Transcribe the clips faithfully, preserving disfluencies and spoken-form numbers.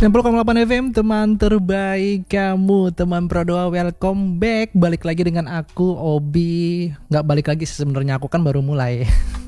sembilan puluh koma delapan F M, teman terbaik kamu, teman Prodoa, welcome back. Balik lagi dengan aku, Obi. Gak balik lagi sih sebenarnya, aku kan baru mulai.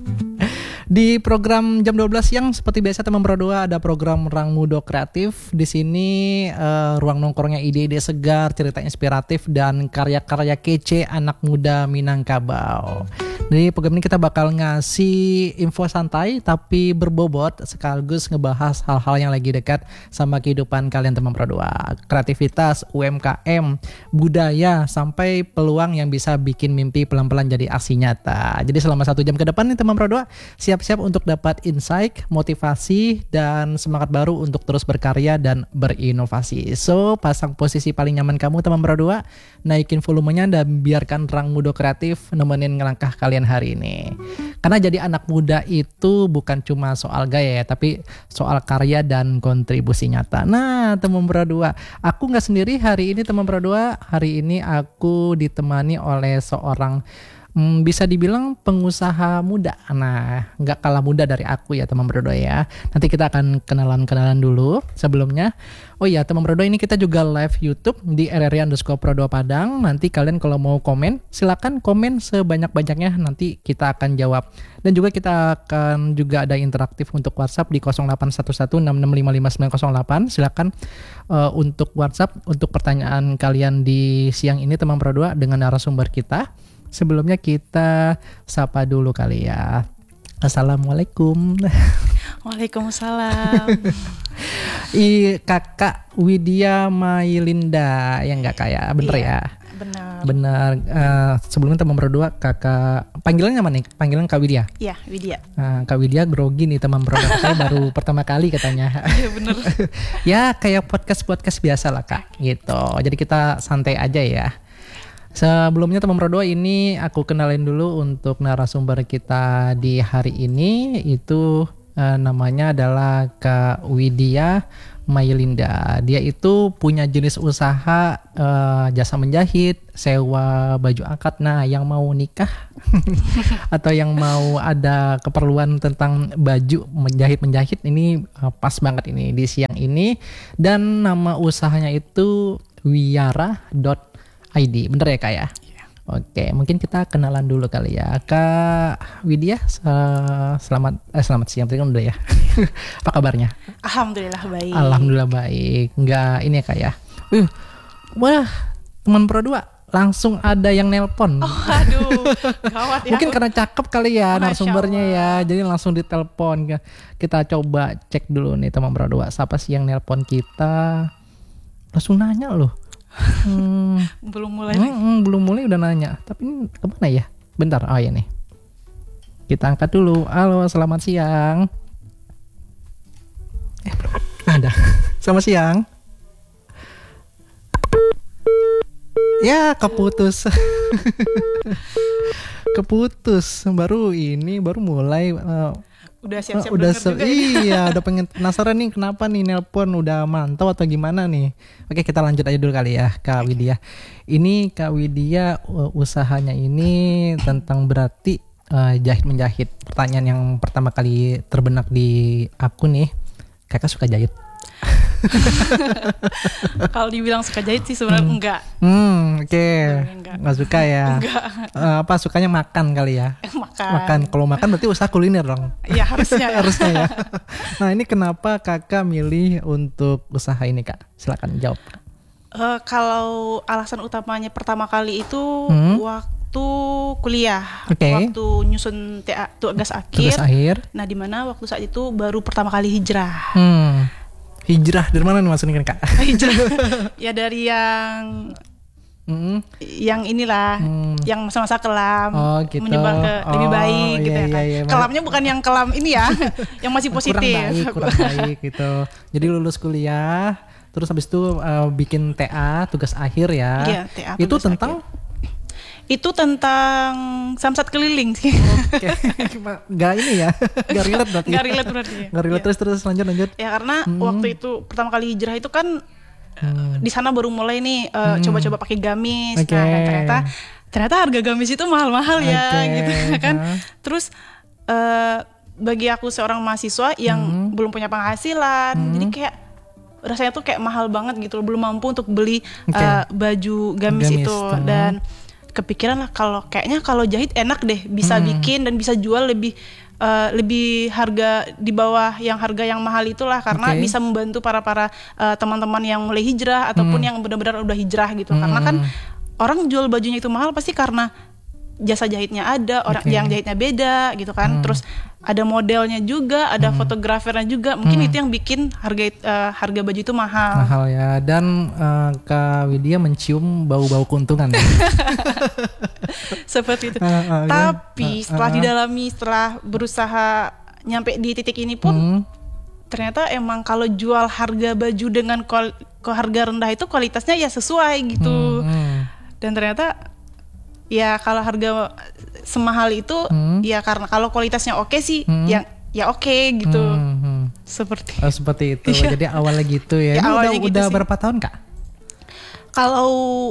Di program jam dua belas siang seperti biasa teman Prodoa ada program Rang Mudo Kreatif. Di sini uh, ruang nongkrongnya ide-ide segar, cerita inspiratif dan karya-karya kece anak muda Minangkabau. Di program ini kita bakal ngasih info santai tapi berbobot sekaligus ngebahas hal-hal yang lagi dekat sama kehidupan kalian teman Prodoa. Kreativitas, U M K M, budaya sampai peluang yang bisa bikin mimpi pelan-pelan jadi aksi nyata. Jadi selama satu jam ke depan nih teman Prodoa, siap-siap untuk dapat insight, motivasi, dan semangat baru untuk terus berkarya dan berinovasi. So, pasang posisi paling nyaman kamu teman Prodoa, naikin volumenya dan biarkan Rang Mudo Kreatif nemenin ngelangkah kalian hari ini. Karena jadi anak muda itu bukan cuma soal gaya ya, tapi soal karya dan kontribusi nyata. Nah, teman Prodoa, aku nggak sendiri hari ini teman Prodoa. Hari ini aku ditemani oleh seorang Hmm, bisa dibilang pengusaha muda. Nah, nggak kalah muda dari aku ya teman Prodoa ya. Nanti kita akan kenalan-kenalan dulu sebelumnya. Oh iya teman Prodoa, ini kita juga live YouTube di R R I underscore Prodoa Padang. Nanti kalian kalau mau komen, silakan komen sebanyak-banyaknya. Nanti kita akan jawab. Dan juga kita akan juga ada interaktif untuk WhatsApp di nol delapan satu satu enam enam lima lima sembilan nol delapan. Silakan uh, untuk WhatsApp untuk pertanyaan kalian di siang ini teman Prodoa dengan narasumber kita. Sebelumnya kita sapa dulu kali ya. Assalamualaikum. Waalaikumsalam. I kakak Widya Mailinda yang nggak kayak bener iya, ya? Benar. Benar. Uh, sebelumnya teman Prodoa kakak panggilannya apa nih? Panggilan Kak Widya. Iya Widya. Uh, Kak Widya grogi nih teman Prodoa, saya baru pertama kali katanya. Iya benar. Ya kayak podcast podcast biasa lah Kak. Gitu. Jadi kita santai aja ya. Sebelumnya teman Prodoa, ini aku kenalin dulu untuk narasumber kita di hari ini. Itu eh, namanya adalah Kak Widya Mailinda. Dia itu punya jenis usaha eh, jasa menjahit, sewa baju akad. Nah, yang mau nikah atau yang mau ada keperluan tentang baju menjahit-menjahit ini eh, pas banget ini di siang ini. Dan nama usahanya itu wiyara dot I D, bener ya Kak ya? Yeah. Oke, mungkin kita kenalan dulu kali ya. Kak Widya, selamat eh, selamat siang tadi kan udah ya. Apa kabarnya? Alhamdulillah baik. Alhamdulillah baik. Enggak ini ya Kak ya. Uh, wah, teman Prodoa langsung ada yang nelpon. Oh aduh, gawat ya. Mungkin karena cakep kali ya narasumbernya ya. Jadi langsung ditelepon. Kita coba cek dulu nih teman Prodoa. Siapa sih yang nelpon kita? Langsung nanya loh. Hmm, belum mulai hmm, hmm, belum mulai udah nanya. Tapi ini kemana ya? Bentar, oh ya nih. Kita angkat dulu. Halo, selamat siang. Eh belum ada. Selamat siang. Ya keputus. Keputus. Baru ini baru mulai. Uh, Udah siap-siap udah denger se- juga ya. Iya udah pengen penasaran nih kenapa nih nelpon, udah mantau atau gimana nih. Oke kita lanjut aja dulu kali ya Kak Widya. Ini Kak Widya uh, usahanya ini tentang berarti uh, jahit menjahit. Pertanyaan yang pertama kali terbenak di aku nih, kakak suka jahit? Kalau dibilang suka jahit sih sebenarnya hmm. enggak. Hmm oke okay. Enggak. Nggak suka ya. Enggak. Uh, apa sukanya makan kali ya? Makan. Makan. Kalau makan berarti usaha kuliner dong. Ya harusnya ya. Harusnya ya. Nah ini kenapa kakak milih untuk usaha ini Kak? Silakan jawab. Uh, kalau alasan utamanya pertama kali itu hmm? waktu kuliah, okay. waktu nyusun T A, tugas akhir. Tugas akhir. Nah di mana waktu saat itu baru pertama kali hijrah. Hmm. Hijrah dari mana nih maksudnya Kak? Hijrah ya dari yang mm. yang inilah, mm. yang masa-masa kelam, oh, gitu. menyebar ke oh, lebih baik iya, gitu ya kan. Iya, iya. Kelamnya bukan yang kelam ini ya, yang masih positif. Kurang baik, kurang baik gitu. Jadi lulus kuliah, terus habis itu uh, bikin T A tugas akhir ya. Iya, T A. Itu tentang akhir. Itu tentang samsat keliling sih. Oke, nggak ini ya, nggak relate berarti. Nggak relate berarti. Nggak relate ya. terus terus lanjut lanjut. Ya karena hmm. waktu itu pertama kali hijrah itu kan hmm. di sana baru mulai nih uh, hmm. coba-coba pakai gamis. Okay. Nah dan ternyata ternyata harga gamis itu mahal-mahal ya, okay. gitu kan. Huh. Terus uh, bagi aku seorang mahasiswa yang hmm. belum punya penghasilan, hmm. jadi kayak rasanya tuh kayak mahal banget gitu, belum mampu untuk beli okay. uh, baju gamis, gamis itu teman. Dan kepikiran lah kalau kayaknya kalau jahit enak deh, bisa hmm. bikin dan bisa jual lebih Uh, lebih harga di bawah yang harga yang mahal itulah, karena okay. bisa membantu para para uh, teman-teman yang mulai hijrah ataupun hmm. yang benar-benar udah hijrah gitu. Hmm. Karena kan orang jual bajunya itu mahal pasti karena jasa jahitnya ada, orang okay. yang jahitnya beda gitu kan. Hmm. Terus ada modelnya juga, ada hmm. fotografernya juga. Mungkin hmm. itu yang bikin harga uh, harga baju itu mahal. Mahal ya. Dan uh, Kak Widya mencium bau-bau keuntungan. Ya? Seperti itu. Uh, uh, Tapi uh, uh, setelah didalami, setelah berusaha nyampe di titik ini pun, hmm. ternyata emang kalau jual harga baju dengan kual- harga rendah itu kualitasnya ya sesuai gitu. Hmm. Hmm. Dan ternyata ya kalau harga semahal itu hmm. ya karena kalau kualitasnya oke sih hmm. ya ya oke gitu. Hmm. Hmm. Seperti oh, seperti itu. Jadi awalnya gitu ya. ya Ini udah gitu udah sih. Berapa tahun Kak? Kalau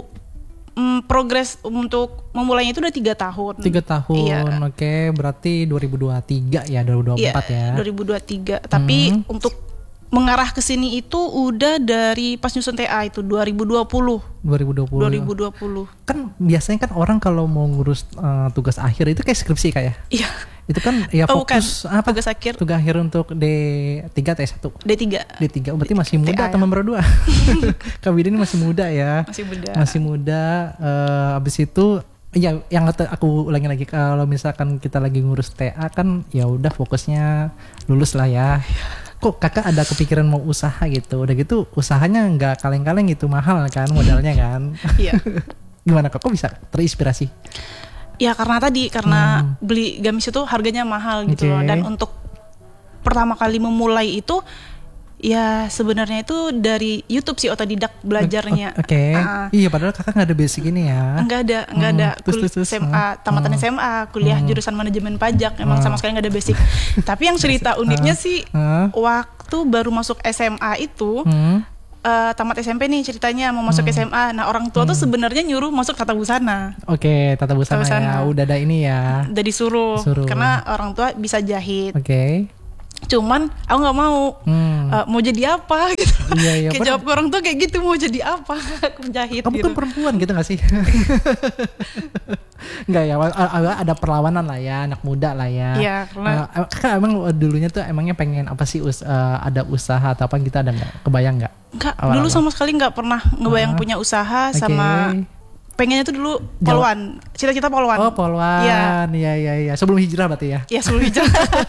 mm, progres untuk memulainya itu udah tiga tahun. Tiga tahun. Iya. Oke, berarti dua ribu dua puluh tiga ya, dua ribu dua puluh empat iya, ya. dua ribu dua puluh tiga. Tapi hmm. untuk mengarah ke sini itu udah dari pas nyusun T A itu dua ribu dua puluh. dua ribu dua puluh. dua ribu dua puluh. Kan biasanya kan orang kalau mau ngurus uh, tugas akhir itu kayak skripsi kayak. Iya. Itu kan ya oh, fokus bukan. apa? Tugas akhir. Tugas akhir untuk D tiga T satu. D tiga. D tiga. Berarti masih muda teman berdua. Kak Widya ini masih muda ya. Masih muda. Masih muda. Uh, abis itu ya yang aku ulangi lagi, kalau misalkan kita lagi ngurus T A kan ya udah fokusnya lulus lah ya. Kok kakak ada kepikiran mau usaha gitu? Udah gitu usahanya nggak kaleng-kaleng gitu, mahal kan modalnya kan? Iya. Gimana kak? Kok bisa terinspirasi? Ya karena tadi karena hmm. beli gamis itu harganya mahal gitu okay. loh. Dan untuk pertama kali memulai itu ya sebenarnya itu dari YouTube sih, otodidak belajarnya. Oke. Okay. Uh, iya padahal kakak nggak ada basic ini ya. Nggak ada, nggak hmm. ada. Terus, terus, terus. S M A, tamatan hmm. S M A, kuliah hmm. jurusan manajemen pajak, emang hmm. sama sekali nggak ada basic. Tapi yang cerita uniknya sih hmm. waktu baru masuk S M A itu. Hmm. Uh, tamat S M P nih ceritanya mau masuk hmm. S M A. Nah orang tua hmm. tuh sebenarnya nyuruh masuk tata busana. Oke, okay, tata busana, tata busana ya. Udah ada ini ya. Udah disuruh. Suruh. Karena orang tua bisa jahit. Oke. Okay. Cuman aku nggak mau. Hmm. Uh, mau jadi apa gitu. Iya, iya, kayak jawab orang tua kayak gitu, mau jadi apa? Aku jahit. Kamu gitu. kan perempuan gitu nggak sih? Nggak ya, ada perlawanan lah ya, anak muda lah ya. Iya. Karena uh, kakak emang dulunya tuh emangnya pengen apa sih? Us, uh, ada usaha atau apa kita ada nggak? Kebayang nggak? Enggak, dulu sama sekali nggak pernah ngebayang uh, punya usaha okay. sama pengennya tuh dulu poluan, cita-cita poluan. Oh poluan, iya iya iya ya. Sebelum hijrah berarti ya? Iya sebelum hijrah.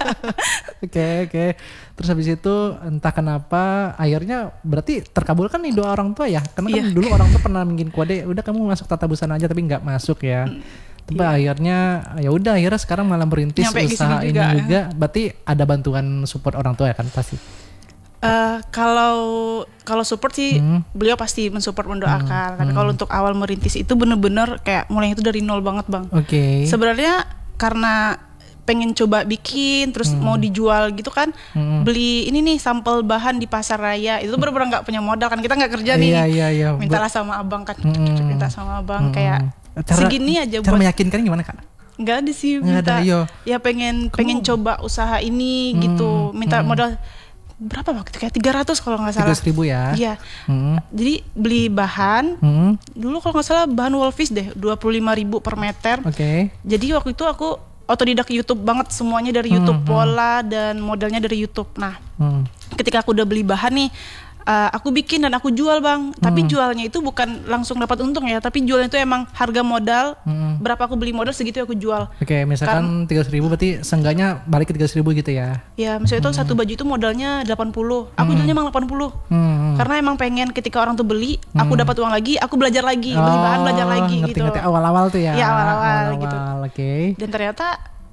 Oke oke. Terus habis itu entah kenapa akhirnya berarti terkabulkan nih doa orang tua ya? Karena kan yeah. dulu orang tua pernah bikin kode, udah kamu masuk tata busana aja tapi nggak masuk ya. Hmm. Tapi yeah. akhirnya ya udah akhirnya sekarang malah merintis nyampe usaha ini juga. juga. Berarti ada bantuan support orang tua ya kan pasti? Uh, kalau kalau support sih hmm. beliau pasti mensupport, mendoakan. Hmm. Tapi hmm. kalau untuk awal merintis itu bener-bener kayak mulai itu dari nol banget bang. Oke. Okay. Sebenarnya karena pengen coba bikin terus hmm. mau dijual gitu kan, hmm. beli ini nih sampel bahan di pasar raya itu bener-bener nggak punya modal kan, kita nggak kerja nih. Iya, iya, iya. Mintalah sama abang kan, hmm. minta sama abang hmm. kayak cara, segini aja. Cara buat meyakinkan gimana kak? Nggak ada sih, minta. Ada, ya pengen Kamu... pengen coba usaha ini hmm. gitu, minta hmm. modal. Berapa waktu itu kayak tiga ratus kalau nggak salah. tiga ratus ribu ya. Iya. Hmm. Jadi beli bahan. Hmm. Dulu kalau nggak salah bahan Wolfish deh, dua puluh lima ribu per meter. Oke. Okay. Jadi waktu itu aku otodidak YouTube banget, semuanya dari YouTube, hmm. pola dan modelnya dari YouTube. Nah, hmm. ketika aku udah beli bahan nih, uh, aku bikin dan aku jual bang. Hmm. Tapi jualnya itu bukan langsung dapat untung ya, tapi jualnya itu emang harga modal. Hmm. Berapa aku beli modal segitu aku jual. Oke, okay, misalkan tiga ratus ribu berarti seenggaknya balik ke tiga ratus ribu gitu ya? Ya, misalnya hmm. itu satu baju itu modalnya delapan puluh. Aku hmm. jualnya emang delapan puluh. Hmm. Karena emang pengen ketika orang tuh beli, aku hmm. dapat uang lagi, aku belajar lagi, oh, beli bahan belajar lagi ngerti, gitu. Ngerti awal-awal tuh ya? Iya awal-awal, awal-awal gitu. Oke. Okay. Dan ternyata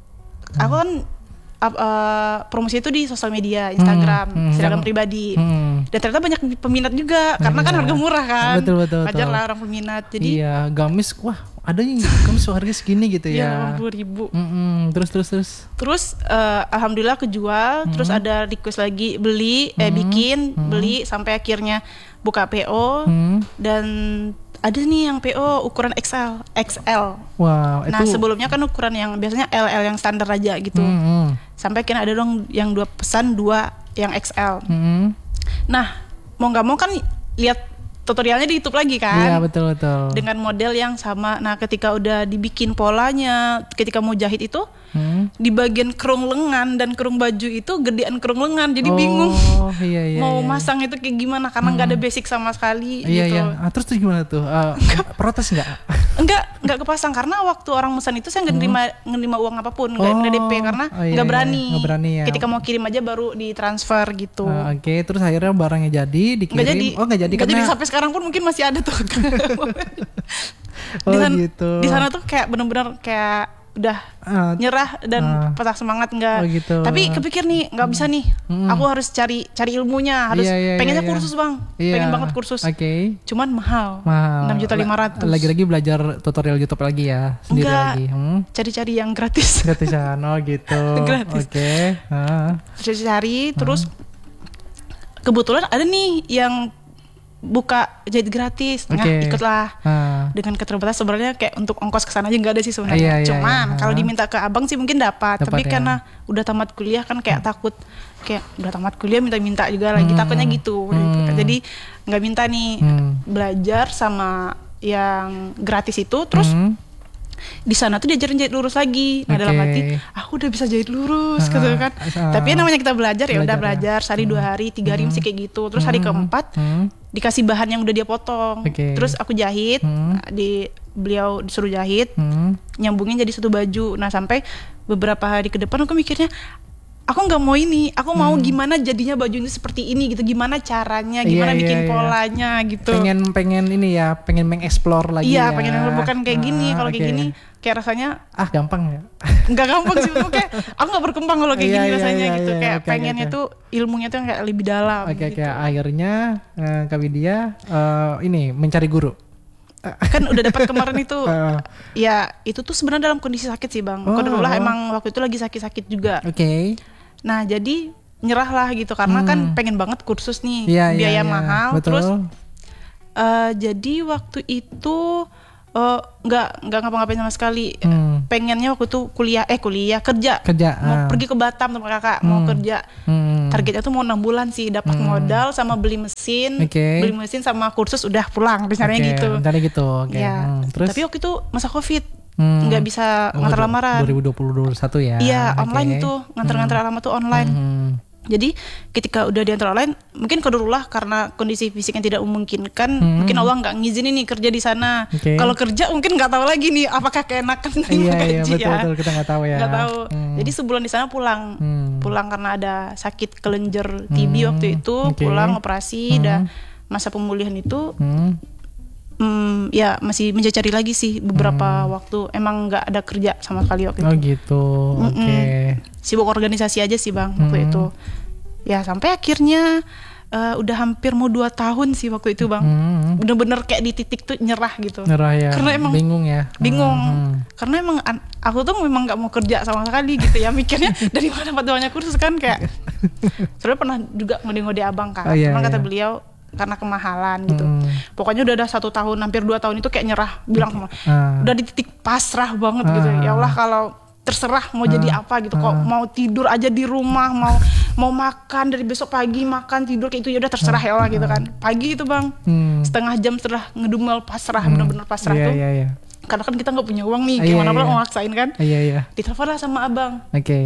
aku kan uh, uh, promosi itu di sosial media, Instagram, hmm, hmm, Instagram yang, pribadi. Hmm. Dan ternyata banyak peminat juga, karena kan harga murah kan. Betul betul. Wajar lah orang peminat. Jadi iya, gamis, wah ada yang gamis harga segini gitu ya. Iya, delapan puluh ribu. Mm-mm, terus terus terus. Terus uh, alhamdulillah kejual, hmm. terus ada request lagi beli, eh hmm. bikin, hmm. beli sampai akhirnya buka P O hmm. dan ada nih yang P O ukuran X L, X L. Wow, nah itu... sebelumnya kan ukuran yang biasanya L L yang standar aja gitu. Hmm. Sampai akhirnya ada dong yang dua pesan dua yang X L. Hmm. Nah mau nggak mau kan lihat tutorialnya di YouTube lagi kan. Iya betul betul. Dengan model yang sama. Nah ketika udah dibikin polanya, ketika mau jahit itu hmm? di bagian kerung lengan dan kerung baju itu gedean kerung lengan, jadi oh, bingung iya, iya, mau iya. masang itu kayak gimana karena nggak hmm. ada basic sama sekali. Iya gitu. iya. Ah, terus tuh gimana tuh? Uh, protes nggak? Enggak, enggak kepasang karena waktu orang pesan itu saya nggak nerima hmm. nerima uang apapun, nggak oh, D P karena nggak oh, iya, berani. Nggak berani ya. Ketika mau kirim aja baru ditransfer gitu. Uh, Oke, okay. Terus akhirnya barangnya jadi dikirim. Gak jadi. Oh nggak jadi gak karena. Jadi sampai sekarang pun mungkin masih ada tuh. Oh di sana, gitu. Di sana tuh kayak bener-bener kayak udah uh, nyerah dan uh, patah semangat enggak. Oh gitu. Tapi kepikir nih nggak bisa nih. Hmm. Aku harus cari cari ilmunya. Harus yeah, yeah, pengennya yeah, kursus bang. Yeah. Pengen banget kursus. Oke. Okay. Cuman mahal. Mahal. enam juta lima ratus. Lagi-lagi belajar tutorial YouTube lagi ya. Sendiri enggak, lagi. Hmm? Cari-cari yang gratis. Gratisan. Oh gitu. Gratis. Oke. Okay. Uh. Cari-cari terus uh. kebetulan ada nih yang buka jahit gratis, nah okay. ikutlah uh. dengan keterbatasan sebenarnya kayak untuk ongkos kesana aja nggak ada sih sebenarnya. Iya, iya, Cuman iya. kalau diminta ke abang sih mungkin dapat, tapi ya. karena udah tamat kuliah kan kayak hmm. takut, kayak udah tamat kuliah minta-minta juga lagi, hmm. takutnya gitu. Hmm. Jadi nggak minta nih hmm. belajar sama yang gratis itu, terus hmm. di sana tuh diajarin jahit lurus lagi. Nah okay. dalam hati aku udah bisa jahit lurus, uh, gitu kan. Uh, Tapi namanya kita belajar ya udah belajar, ya. Sehari hmm. dua hari, tiga hari hmm. mesti kayak gitu. Terus hari hmm. keempat hmm. dikasih bahan yang udah dia potong. Okay. Terus aku jahit, hmm. di beliau disuruh jahit, hmm. nyambungin jadi satu baju. Nah sampai beberapa hari ke depan aku mikirnya, aku nggak mau ini, aku mau hmm. gimana jadinya baju ini seperti ini gitu, gimana caranya, gimana yeah, bikin yeah, polanya yeah. gitu. Pengen pengen ini ya, pengen mengeksplor lagi. Iya, ya. pengen bukan kayak ah, gini, kalau okay. kayak gini kayak rasanya ah gampang ya. Nggak gampang sih, kayak aku nggak berkembang kalau kayak yeah, gini yeah, rasanya yeah, gitu, yeah, kayak okay, pengennya okay. tuh ilmunya tuh yang kayak lebih dalam. Oke, okay, gitu. okay. Akhirnya uh, Kak Widya uh, ini mencari guru. Kan udah dapat kemarin itu uh. ya itu tuh sebenarnya dalam kondisi sakit sih bang. Oh, Kodullah oh. emang waktu itu lagi sakit-sakit juga. Oke. Okay. Nah jadi nyerah lah gitu karena hmm. kan pengen banget kursus nih, yeah, biaya yeah, mahal. yeah. Terus uh, jadi waktu itu uh, nggak nggak ngapa-ngapain sama sekali. Hmm. Pengennya waktu itu kuliah eh kuliah kerja. Kerja. Mau uh. pergi ke Batam sama kakak hmm. mau kerja. Hmm. Targetnya tuh mau enam bulan sih, dapat hmm. modal sama beli mesin, okay. beli mesin sama kursus udah pulang, rencananya okay. gitu. Rencananya gitu. Okay. Ya. Hmm. Terus? Tapi waktu itu masa Covid. Hmm. Nggak bisa oh, ngantar lamaran. dua ribu dua puluh dua ribu dua puluh satu ya. Iya, okay. online tuh ngantar-ngantar hmm. alamat tuh online. Hmm. Jadi ketika udah diantar online, mungkin kodurullah karena kondisi fisiknya tidak memungkinkan, hmm. mungkin Allah nggak ngizinin nih kerja di sana. Okay. Kalau kerja mungkin nggak tahu lagi nih apakah keenakan nih iya, gaji iya, betul, ya. Betul, kita nggak tahu ya. Nggak tahu. Hmm. Jadi sebulan di sana pulang, hmm. pulang karena ada sakit kelenjar T B hmm. waktu itu, okay. pulang operasi, hmm. dan masa pemulihan itu. Hmm. Hmm, ya masih mencari lagi sih beberapa hmm. waktu, emang nggak ada kerja sama sekali waktu oh, itu. Oh gitu, oke. Okay. Sibuk organisasi aja sih bang waktu hmm. itu. Ya sampai akhirnya uh, udah hampir mau dua tahun sih waktu itu bang. Hmm. Bener-bener kayak di titik tuh nyerah gitu. Nyerah ya. Karena emang bingung ya. Bingung. Hmm. Karena emang an- aku tuh memang nggak mau kerja sama sekali gitu ya. Mikirnya dari mana dapat banyak kursus kan kayak. Sebenarnya pernah juga ngode-ngode abang kan. Oh, iya, Cuma iya. kata beliau karena kemahalan gitu. Hmm. Pokoknya udah ada satu tahun, hampir dua tahun itu kayak nyerah, bilang sama, uh. udah di titik pasrah banget uh. gitu. Ya Allah kalau terserah mau uh. jadi apa gitu. Kok uh. mau tidur aja di rumah, mau mau makan dari besok pagi makan tidur kayak itu ya udah terserah uh. ya Allah gitu kan. Pagi itu bang, hmm. setengah jam setelah ngedumel pasrah, hmm. benar-benar pasrah yeah, tuh. Yeah, yeah. Karena kan kita nggak punya uang nih, gimana pula yeah, yeah. mau maksain kan? Iya yeah, iya. Yeah. Ditelepon lah sama abang. Oke. Okay.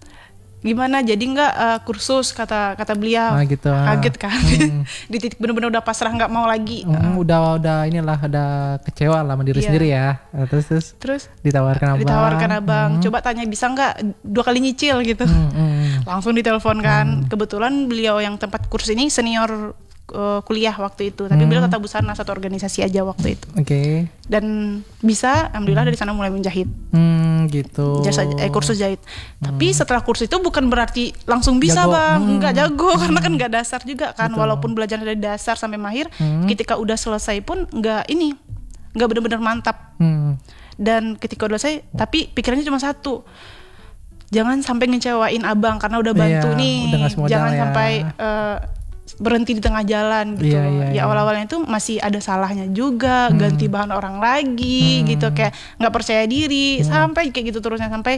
Gimana jadi nggak uh, kursus kata kata beliau. Ah, gitu. Kaget kan. Hmm. Di titik benar-benar udah pasrah nggak mau lagi. Hmm, uh. udah udah inilah ada kecewa lah sama diri yeah. sendiri ya. Terus terus. Terus ditawarkan abang. Ditawarkan abang. Hmm. Coba tanya bisa nggak dua kali nyicil gitu. Hmm, hmm. Langsung ditelepon kan. Hmm. Kebetulan beliau yang tempat kursus ini senior uh, kuliah waktu itu. Tapi hmm. beliau tata busana satu organisasi aja waktu itu. Oke. Okay. Dan bisa, alhamdulillah hmm. dari sana mulai menjahit. Hmm, gitu. Jasa, eh, kursus jahit. Hmm. Tapi setelah kursus itu bukan berarti langsung bisa jago. Bang. Hmm. Enggak jago hmm. karena kan nggak dasar juga kan. Betul. Walaupun belajar dari dasar sampai mahir, hmm. ketika udah selesai pun nggak ini, nggak benar-benar mantap. Hmm. Dan ketika udah selesai, tapi pikirannya cuma satu. Jangan sampai ngecewain abang karena udah bantu iya, nih. Udah jangan ya. sampai uh, berhenti di tengah jalan gitu. Iya, iya, ya awal-awalnya itu masih ada salahnya juga, hmm. ganti bahan orang lagi hmm. gitu, kayak nggak percaya diri hmm. sampai kayak gitu terusnya sampai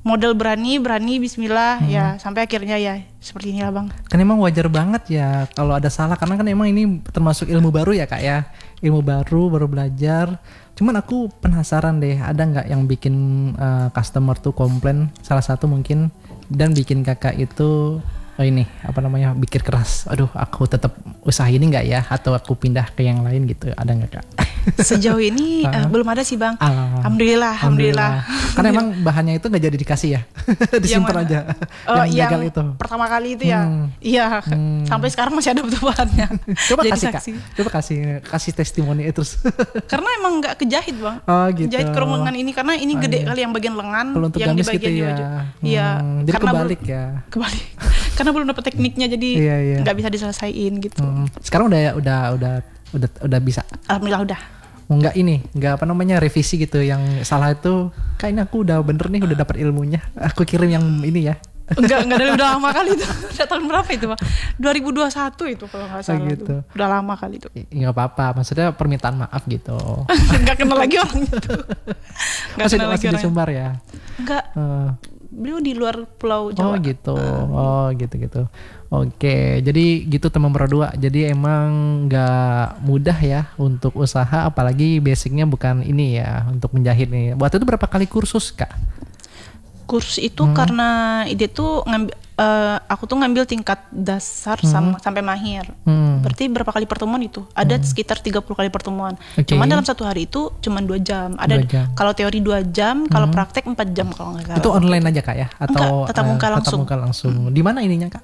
model berani berani Bismillah Hmm. ya sampai akhirnya ya seperti inilah bang. Kan emang wajar banget ya kalau ada salah, karena kan emang ini termasuk ilmu baru ya kak ya, ilmu baru baru belajar. Cuman aku penasaran deh, ada nggak yang bikin uh, customer tuh komplain, salah satu mungkin, dan bikin kakak itu oh ini apa namanya pikir keras, aduh aku tetap usaha ini nggak ya, atau aku pindah ke yang lain gitu, ada nggak kak? Sejauh ini uh, belum ada sih bang. Ah, Alhamdulillah, alhamdulillah. Karena emang bahannya itu nggak jadi dikasih ya, disimpan aja. Oh, yang gagal yang itu. Pertama kali itu ya, Hmm. iya. Hmm. Sampai sekarang masih ada betul bahannya. Coba Jadi kasih saksi. kak, coba kasih kasih testimoni itu terus. Karena emang nggak kejahit bang. Oh gitu. Jahit kerongkongan ini karena ini Oh, gede iya. kali yang bagian lengan, Kalau untuk yang di gamis gitu bagian di ya. wajah. Iya. Hmm, jadi karena kebalik belum- ya. Kebalik. Karena belum dapat tekniknya jadi Iya, iya. nggak bisa diselesaiin gitu. Hmm, sekarang udah udah udah udah udah bisa. Alhamdulillah udah. Enggak ini, enggak apa namanya revisi gitu, yang salah itu kayaknya aku udah bener nih, udah dapat ilmunya. Aku kirim yang ini ya. Enggak, enggak dari udah lama kali itu. Udah tahun berapa itu, Pak? dua ribu dua puluh satu itu kalau nggak salah. gitu. Tuh. Udah lama kali itu. Enggak apa-apa, maksudnya permintaan maaf gitu. Enggak kenal lagi orang itu. Enggak Masih kenal lagi masih di orang. Sumbar ya. Enggak, Eh, beliau di luar Pulau oh Jawa. gitu. Oh gitu-gitu. Oke, jadi gitu teman berdua. Jadi emang nggak mudah ya untuk usaha, apalagi basicnya bukan ini ya, untuk menjahit nih. Waktu itu berapa kali kursus kak? Kursus itu Hmm. karena ide tuh ngambil eh, aku tuh ngambil tingkat dasar sama sampai mahir. Hmm. Berarti berapa kali pertemuan itu? Ada sekitar tiga puluh kali pertemuan. Oke. Cuman dalam satu hari itu cuman dua jam. Ada Dua jam. kalau teori dua jam, kalau praktek empat jam kalau nggak salah. Itu online aja kak ya? Atau Enggak, tatap muka eh, tatap langsung. muka langsung. Di mana ininya kak?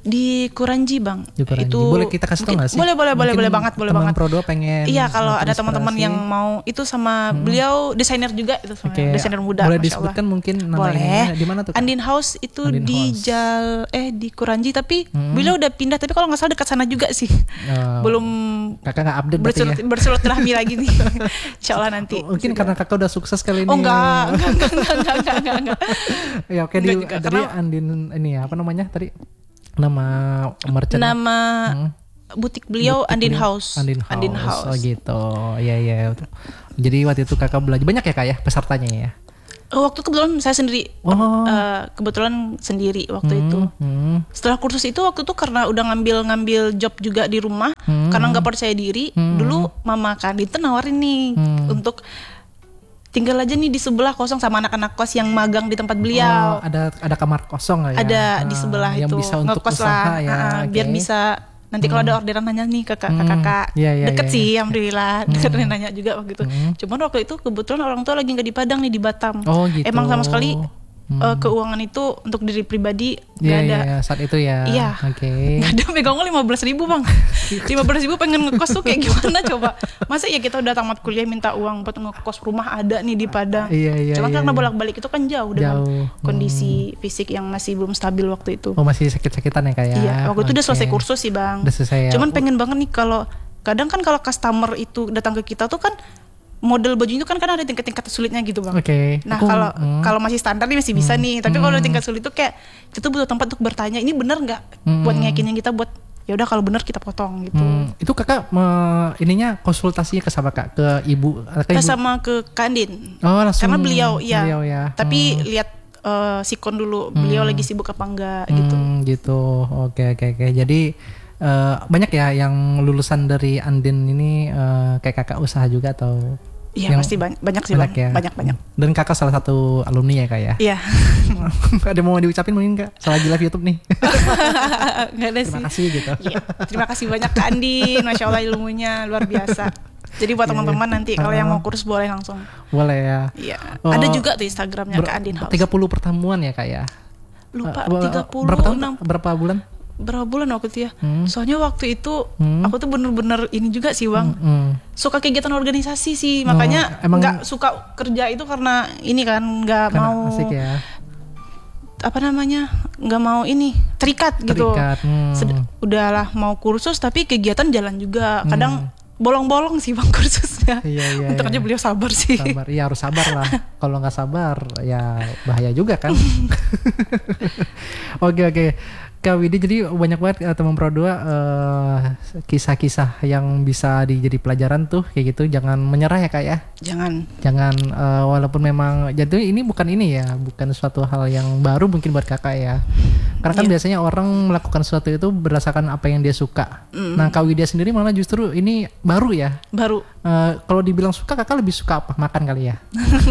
Di Kuranji bang. Di Kuranji. Itu Boleh kita kasih tau mungkin- nggak sih? Boleh boleh boleh Mungkin boleh banget boleh teman banget. Pro dua pengen. Iya kalau eh, ada teman-teman terinspirasi. yang mau itu sama beliau desainer juga itu sama Oke. desainer muda. Boleh Masya Allah. disebutkan mungkin nama Boleh. ininya di mana tuh kak? Andin House itu Andin di House. Jal eh di Kuranji tapi Hmm. beliau udah pindah tapi kalau nggak salah dekat sana juga sih. Eh, Belum kakak nggak update berarti bersulut ya? bersilaturahmi lagi nih. Insya Allah nanti. Mungkin karena kakak udah sukses kali ini. Oh enggak, enggak, enggak, enggak, enggak, enggak, enggak, enggak. Ya oke, Enggak di, juga, tadi karena- Andin ini ya, apa namanya tadi? Nama merchant. Nama Hmm. butik beliau Butik Andin beliau. House. Andin House. Andin House. Oh gitu. Iya iya. Jadi waktu itu kakak belajar banyak ya kak ya pesertanya ya. Oh, waktu kebetulan saya sendiri. Oh. Eh, kebetulan sendiri waktu Hmm, itu. hmm, Setelah kursus itu waktu itu karena udah ngambil-ngambil job juga di rumah, Hmm. karena nggak percaya diri, Hmm. dulu mama Kandin tuh nawarin nih Hmm. untuk tinggal aja nih di sebelah kosong sama anak-anak kos yang magang di tempat beliau. Oh, ada ada kamar kosong nggak ya? Ada di Ah, sebelah yang itu bisa untuk ngekos usaha lah, ya. ah, biar oke. bisa nanti kalau ada orderan nanya nih ke Hmm. kakak-kakak. Iya, iya, Deket iya. sih, alhamdulillah. Deket nanya juga waktu itu. Hmm. Cuman waktu itu kebetulan orang tua lagi nggak di Padang nih di Batam. Oh gitu. Emang sama sekali Hmm. eh, keuangan itu untuk diri pribadi Iya nggak iya ada. iya, saat itu ya. Iya. Oke. Nggak ada, megangnya lima belas ribu bang. Lima belas ribu pengen ngekos tuh kayak gimana coba? Masa ya kita udah tamat kuliah minta uang buat ngekos, rumah ada nih di Padang. Iya iya. Cuman iya, karena iya. bolak-balik itu kan jauh dengan Jauh. kondisi fisik yang masih belum stabil waktu itu. Oh masih sakit-sakitan ya kak ya? Iya, waktu itu udah Oke. selesai kursus sih bang. Udah selesai ya. Cuman pengen banget nih kalau kadang kan kalau customer itu datang ke kita tuh kan model baju itu kan kadang ada tingkat-tingkat sulitnya gitu bang. Oke. Nah Aku- kalau hmm. kalau masih standar nih masih bisa nih, tapi kalau udah tingkat sulit tuh kayak kita butuh tempat untuk bertanya ini bener nggak Hmm. buat ngeyakinin kita buat ya udah kalau bener kita potong gitu. Hmm, itu kakak me- ininya konsultasinya ke siapa kak? Ke ibu? Ke Kita ibu? sama ke Kandin. Oh langsung. Karena beliau iya. Beliau ya. Tapi lihat eh, sikon dulu beliau lagi sibuk apa enggak gitu. Hmm, gitu. Oke oke oke. Jadi eh, banyak ya yang lulusan dari Andin ini eh, kayak kakak usaha juga atau? Iya yang pasti banyak, banyak sih banyak bang. ya. Banyak banyak. Dan kakak salah satu alumni ya kak ya? Iya. Ada mau diucapin mungkin kak? Selagi live YouTube nih. Nggak ada sih. Terima kasih gitu. Iya, terima kasih banyak Kak Andin, masya Allah ilmunya luar biasa. Jadi buat teman-teman nanti kalau yang mau kursus boleh langsung. Boleh ya. Iya, Oh, ada juga tuh Instagramnya Ber- Kak Andin House. tiga puluh pertemuan ya kak ya? Lupa Eh, tiga puluh berapa tahun? enam Berapa bulan? berapa bulan waktu itu ya? Hmm. Soalnya waktu itu Hmm. aku tuh bener-bener ini juga sih bang, Hmm. suka kegiatan organisasi sih, makanya emang- nggak suka kerja itu karena ini kan nggak Karena mau asik ya. apa namanya nggak mau ini terikat gitu. Terikat, hmm. Sed- udahlah mau kursus tapi kegiatan jalan juga, kadang bolong-bolong sih bang kursusnya. Iya, iya, Untuk iya. aja beliau sabar sih. Sabar, iya harus sabar lah. Kalau nggak sabar, ya bahaya juga kan. Oke oke. Kak Widi, jadi banyak banget uh, teman Pro dua uh, kisah-kisah yang bisa dijadi pelajaran tuh kayak gitu. Jangan menyerah ya Kak ya. Jangan. Jangan uh, walaupun memang jadi ini bukan ini ya, bukan suatu hal yang baru mungkin buat Kakak ya. Karena kan yeah. biasanya orang melakukan sesuatu itu berdasarkan apa yang dia suka. Mm. Nah Kak Widya sendiri malah justru ini baru ya. Baru. Uh, kalau dibilang suka, Kakak lebih suka apa? Makan kali ya.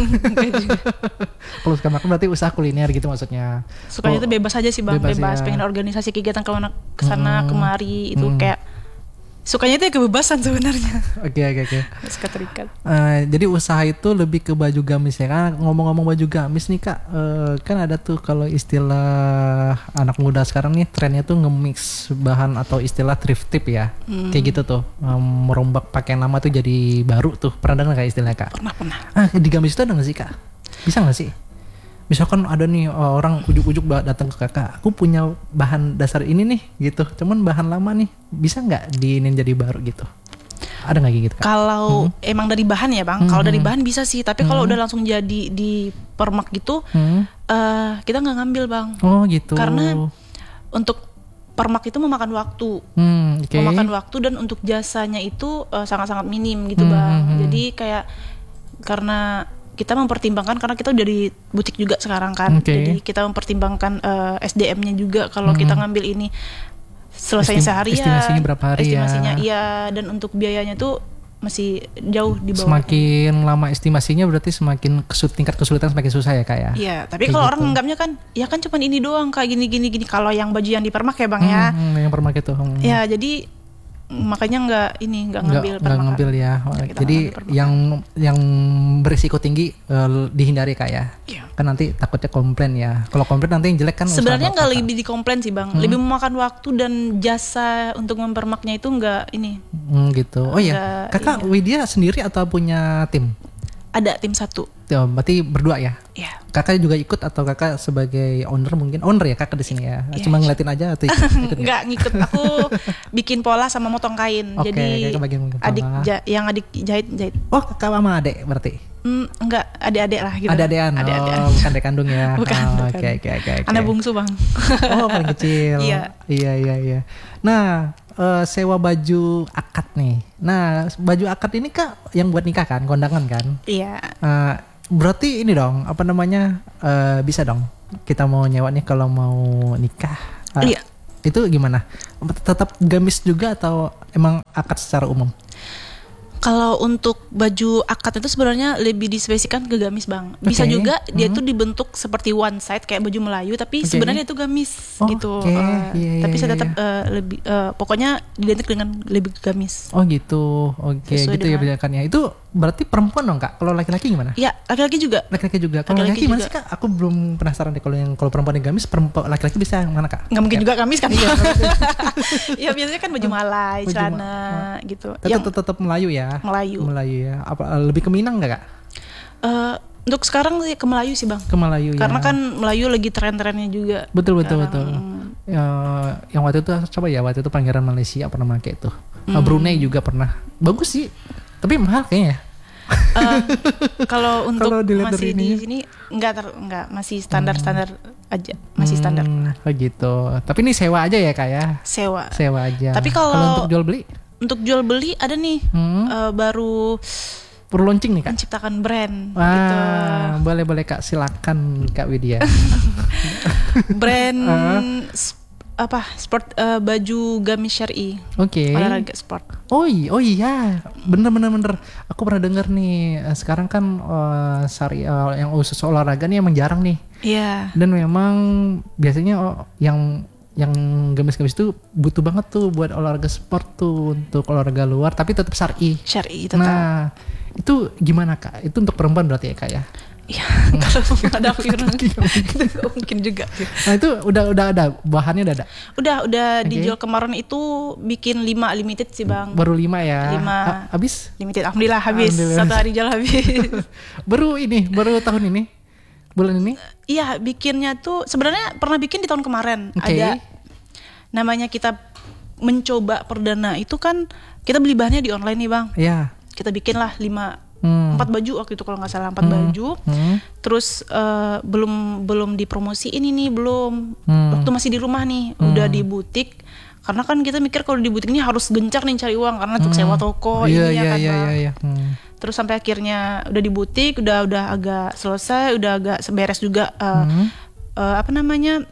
Kalau suka makan berarti usaha kuliner gitu maksudnya. Sukanya itu bebas aja sih Bang, bebas, bebas. Ya. Pengen organisasi kegiatan kemana kesana hmm. kemari itu hmm. kayak sukanya itu ya kebebasan sebenarnya. Oke oke oke. Suka terikat. Uh, jadi usaha itu lebih ke baju gamis ya kan. Ngomong-ngomong baju gamis nih Kak, uh, kan ada tuh kalau istilah anak muda sekarang nih trennya tuh nge-mix bahan atau istilah thrift tip ya. Hmm. Kayak gitu tuh. Um, merombak pakaian lama tuh jadi baru tuh. Pernah dengar kayak istilahnya Kak? Pernah pernah. Ah, di gamis itu ada nggak sih Kak? Bisa nggak sih? Misalkan ada nih orang ujuk-ujuk datang ke Kakak, aku punya bahan dasar ini nih gitu, cuman bahan lama nih, bisa nggak diinin jadi baru gitu? Ada nggak gitu Kak? Kalau hmm. emang dari bahan ya Bang, hmm. kalau dari bahan bisa sih, tapi kalau hmm. udah langsung jadi di permak gitu, hmm. uh, kita nggak ngambil Bang. Oh gitu. Karena untuk permak itu memakan waktu, hmm, okay. memakan waktu dan untuk jasanya itu uh, sangat-sangat minim gitu hmm. Bang. Hmm. Jadi kayak karena kita mempertimbangkan karena kita udah di butik juga sekarang kan, okay. jadi kita mempertimbangkan uh, S D M-nya juga kalau hmm. kita ngambil ini selesainya Estim- seharian, estimasinya berapa hari estimasinya ya? Iya, dan untuk biayanya tuh masih jauh di bawah. Semakin lama estimasinya berarti semakin kesut, tingkat kesulitan semakin susah ya Kak ya? Iya, tapi kalau gitu. Orang menganggapnya kan, ya kan cuma ini doang Kak, gini gini gini. Kalau yang baju yang di permak ya Bang hmm, ya, yang permak itu. Hmm. Ya jadi makanya nggak ini nggak ngambil nggak ngambil ya. Jadi yang yang berisiko tinggi uh, dihindari Kak ya. Yeah. Kan nanti takutnya komplain ya. Kalau komplain nanti yang jelek kan sebenarnya nggak lebih dikomplain sih Bang, hmm. lebih memakan waktu dan jasa untuk mempermaknya itu nggak ini. Hmm, gitu. Oh iya. Kakak iya. Widya sendiri atau punya tim? Ada tim satu. Tuh, berarti berdua ya? Iya. Kakak juga ikut atau kakak sebagai owner mungkin? Owner ya kakak di sini ya? Yeah. Cuma ngeliatin aja atau ikut? ikut Nggak ngikut. Aku bikin pola sama motong kain. Okay, jadi adik ja- yang adik jahit jahit. Oh kakak sama adik berarti? Mm, enggak, adik-adik lah gitu. Adik-adikan. Adik-adikan. Oh, bukan adik kandung ya. Bukan. Oh, oke oke oke. Anak bungsu Bang. Oh paling kecil. Iya. Iya iya iya. Nah. Uh, sewa baju akad nih. Nah, baju akad ini Kak yang buat nikah kan, kondangan kan? Iya. Uh, berarti ini dong, apa namanya? Uh, bisa dong. Kita mau nyewa nih kalau mau nikah. Uh, iya. Itu gimana? Tetap gamis juga atau emang akad secara umum? Kalau untuk baju akad itu sebenarnya lebih dispesikan ke gamis Bang. Bisa okay. juga dia hmm. tuh dibentuk seperti one side kayak baju Melayu, tapi okay. sebenarnya itu gamis oh, gitu. Okay. Uh, yeah, tapi yeah, saya tetap yeah. uh, lebih uh, pokoknya identik dengan lebih gamis. Oh gitu, oke okay. gitu dengan... ya bedakannya. Itu berarti perempuan dong Kak? Kalau laki-laki gimana? Iya, laki-laki juga. Laki-laki juga. Kalau laki-laki gimana sih Kak? Aku belum penasaran deh kalau yang kalau perempuan yang gamis, perempuan laki-laki bisa yang mana Kak? Nggak mungkin ya. Juga gamis kan? Ya biasanya kan baju Malay, celana oh. gitu. Tetap tetap Melayu ya. Melayu. Melayu ya. Apa lebih ke Minang nggak Kak? Uh, untuk sekarang sih ke Melayu sih Bang. Ke Melayu ya. Karena kan Melayu lagi tren-trennya juga. Betul betul sekarang. betul. Ya, yang waktu itu coba ya waktu itu Pangeran Malaysia pernah pakai itu. Hmm. Brunei juga pernah. Bagus sih. Tapi mahal kayaknya. Uh, kalau untuk kalo masih ini. di sini enggak ter, enggak masih standar-standar hmm. aja, masih standar. Hmm, gitu. Tapi ini sewa aja ya Kak ya? Sewa. Sewa aja. Tapi kalau untuk jual beli? Untuk jual beli ada nih hmm. uh, baru baru launching nih Kak. Menciptakan brand. Wah, gitu. boleh boleh Kak, silakan Kak Widya. Brand uh. sp- apa sport uh, baju gamis syar'i. Oke. Okay. Olahraga sport. Oh iya, oh iya, bener bener bener. Aku pernah dengar nih. Sekarang kan uh, syar'i uh, yang khusus olahraga nih emang jarang nih. Iya. Yeah. Dan memang biasanya oh, yang yang gamis-gamis itu butuh banget tuh buat olahraga sport tuh untuk olahraga luar, tapi tetap syar'i. Syar'i tetap. Nah, itu gimana Kak? Itu untuk perempuan berarti ya Kak ya? Iya, kalau ada firman itu nggak mungkin juga. Nah itu udah udah ada bahannya udah ada. Udah udah okay. Dijual kemarin itu bikin lima limited sih Bang. Baru lima ya. Lima. Ha, habis? Limited, alhamdulillah habis. Alhamdulillah. Satu hari jual habis. Baru ini, baru tahun ini, bulan ini? Iya, bikinnya tuh sebenarnya pernah bikin di tahun kemarin. Okay. Ada namanya kita mencoba perdana itu kan kita beli bahannya di online nih Bang. Iya. Kita bikin lah lima hmm. empat baju waktu itu kalau nggak salah empat hmm. baju. Hmm. Terus uh, belum belum dipromosiin ini belum. Hmm. Waktu masih di rumah nih, hmm. udah di butik. Karena kan kita mikir kalau di butik ini harus gencar nih cari uang karena untuk hmm. sewa toko iya, ini iya, ya kan. Iya, iya, iya. Hmm. Terus sampai akhirnya udah di butik, udah udah agak selesai, udah agak beres juga uh, hmm. uh, apa namanya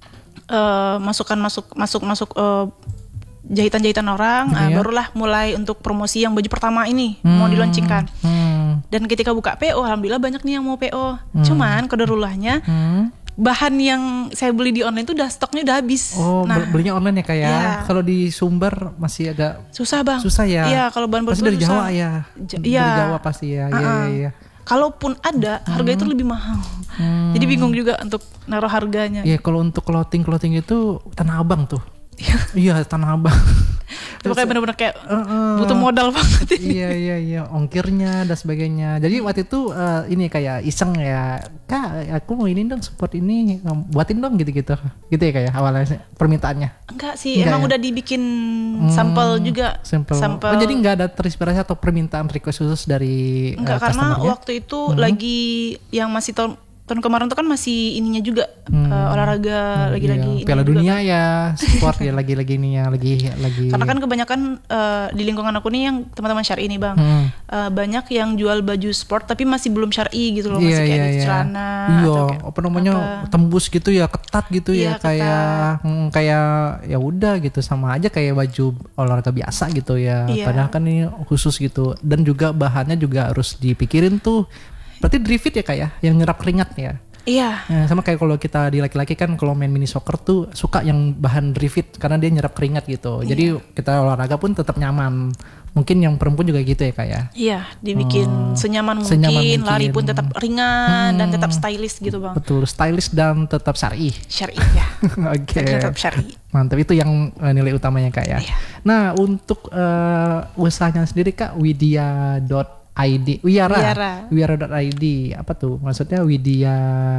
uh, masukan masuk masuk masuk uh, jahitan-jahitan orang, iya. uh, barulah mulai untuk promosi yang baju pertama ini hmm. mau diluncingkan. Hmm. Dan ketika buka P O, alhamdulillah banyak nih yang mau P O. Hmm. Cuman qadarulahnya hmm. bahan yang saya beli di online tuh udah stoknya udah habis. Oh, nah, belinya online ya kayak. Ya. Kalau di Sumber masih agak susah bang. Susah ya. Iya, kalau bahan baku pasti dari susah. Jawa ya. J- dari ya. Jawa pasti ya. Iya, uh-uh. iya, iya. Kalaupun ada, harga hmm. itu lebih mahal. Hmm. Jadi bingung juga untuk naruh harganya. Iya, kalau untuk clothing clothing itu Tanah Abang tuh. Iya, Tanah Abang. Itu kayak benar-benar kayak uh, uh, butuh modal banget ini. Iya iya iya, ongkirnya dan sebagainya. Jadi waktu itu uh, ini kayak iseng ya, Kak, aku mau ini dong, support ini, buatin dong gitu-gitu. Gitu ya kayak awalnya permintaannya. Enggak sih, Enggak emang ya? Udah dibikin hmm, sampel juga. Sampel. Oh, jadi enggak ada terinspirasi atau permintaan request khusus dari Enggak, uh, karena waktu itu hmm. lagi yang masih tahun tahun kemarin tuh kan masih ininya juga hmm. uh, olahraga hmm, lagi-lagi iya. Piala Dunia kan. Ya sport ya lagi-lagi ini ya lagi lagi karena kan kebanyakan uh, di lingkungan aku nih yang teman-teman syar'i nih bang hmm. uh, banyak yang jual baju sport tapi masih belum syar'i gitu loh, iya, masih kayak iya, di iya. celana iya atau kayak apa namanya apa. Tembus gitu ya, ketat gitu iya, ya kayak hmm, kayak ya udah gitu, sama aja kayak baju olahraga biasa gitu ya iya. Padahal kan ini khusus gitu dan juga bahannya juga harus dipikirin tuh. Berarti dry fit ya kayak yang nyerap keringat ya. Iya. Nah, sama kayak kalau kita di laki-laki kan kalau main mini soccer tuh suka yang bahan dry fit karena dia nyerap keringat gitu. Iya. Jadi kita olahraga pun tetap nyaman. Mungkin yang perempuan juga gitu ya Kak ya. Iya, dibikin hmm, senyaman, mungkin, senyaman mungkin, lari pun tetap ringan hmm, dan tetap stylish gitu bang. Betul, stylish dan tetap syar'i. Syar'i ya. Oke. Okay. Tetap syar'i. Mantap, itu yang nilai utamanya Kak ya. Iya. Nah untuk uh, usahanya sendiri Kak, Widya dot I D Wiyara Wiyara dot I D apa tuh maksudnya Widya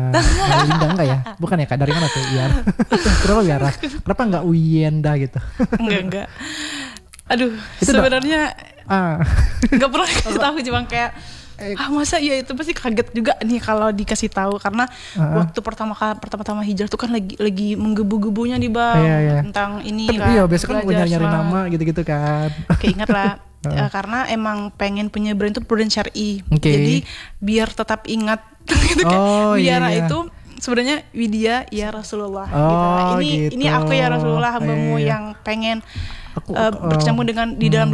Linda enggak ya, bukan ya Kak, dari mana tuh Wiyara? Kenapa Wiyara, kenapa enggak Wiyenda gitu? enggak enggak aduh sebenarnya ah. enggak pernah kasih tahu, cuma kayak ah masa ya, itu pasti kaget juga nih kalau dikasih tahu karena uh-huh. waktu pertama kali pertama-tama hijrah tuh kan lagi lagi menggebu-gebunya nih bang, iya, iya. tentang ini kan, kan iya biasa kan nyari-nyari nama gitu-gitu kan, keinget lah. Uh, karena emang pengen punya brand itu brand syar'i, okay. jadi biar tetap ingat gitu kan. Oh, Wiyara iya, iya. itu sebenarnya Widya ya Rasulullah. Oh, gitu. Ini gitu. ini aku ya Rasulullah, hambamu iya, iya. yang pengen aku, uh, berkecimpung dengan di dalam